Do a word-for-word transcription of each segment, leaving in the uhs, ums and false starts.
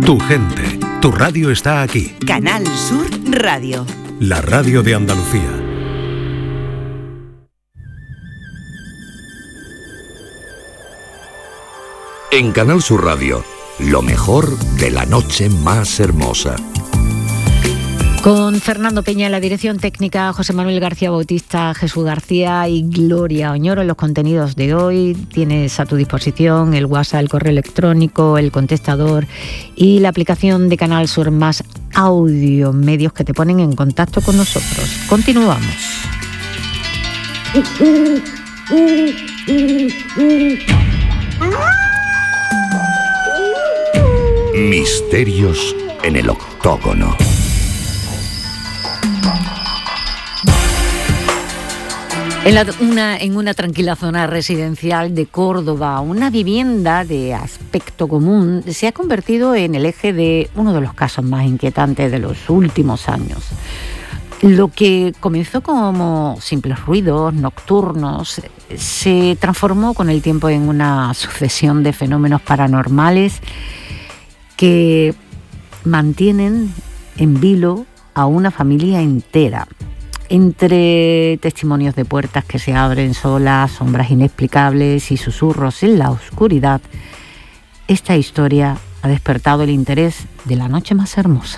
Tu gente, tu radio está aquí. Canal Sur Radio. La radio de Andalucía. En Canal Sur Radio, lo mejor de la noche más hermosa. Con Fernando Peña en la dirección técnica, José Manuel García Bautista, Jesús García y Gloria Oñoro en los contenidos de hoy. Tienes a tu disposición el WhatsApp, el correo electrónico, el contestador y la aplicación de Canal Sur Más Audio, medios que te ponen en contacto con nosotros. Continuamos. Misterios en el octógono. En, la, una, en una tranquila zona residencial de Córdoba, una vivienda de aspecto común se ha convertido en el eje de uno de los casos más inquietantes de los últimos años. Lo que comenzó como simples ruidos nocturnos se transformó con el tiempo en una sucesión de fenómenos paranormales que mantienen en vilo a una familia entera. Entre testimonios de puertas que se abren solas, sombras inexplicables y susurros en la oscuridad, esta historia ha despertado el interés de la noche más hermosa.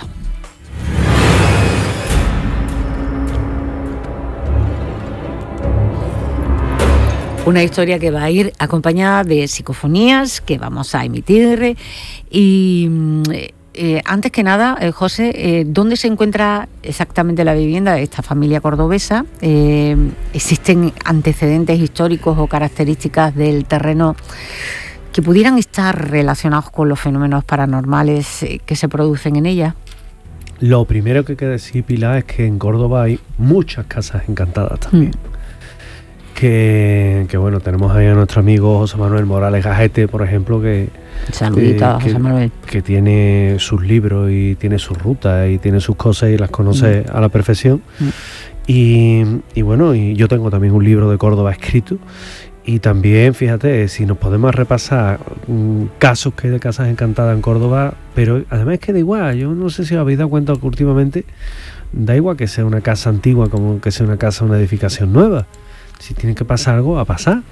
Una historia que va a ir acompañada de psicofonías que vamos a emitir y... Eh, antes que nada, eh, José, eh, ¿dónde se encuentra exactamente la vivienda de esta familia cordobesa? Eh, ¿Existen antecedentes históricos o características del terreno que pudieran estar relacionados con los fenómenos paranormales eh, que se producen en ella? Lo primero que hay que decir, Pilar, es que en Córdoba hay muchas casas encantadas también. Mm. Que, que bueno, tenemos ahí a nuestro amigo José Manuel Morales Gajete, por ejemplo, que, Saludito, eh, que, José Manuel. que tiene sus libros y tiene sus rutas y tiene sus cosas y las conoce mm. a la perfección. Mm. Y, y bueno, y yo tengo también un libro de Córdoba escrito. Y también, fíjate, si nos podemos repasar um, casos que hay de casas encantadas en Córdoba, pero además es que da igual, yo no sé si os habéis dado cuenta que últimamente da igual que sea una casa antigua como que sea una casa, una edificación nueva. Si tiene que pasar algo, va a pasar.